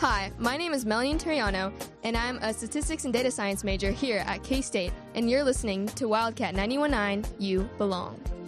Hi, my name is Melanie Turiano, and I'm a statistics and data science major here at K-State, and you're listening to Wildcat 91.9 You Belong.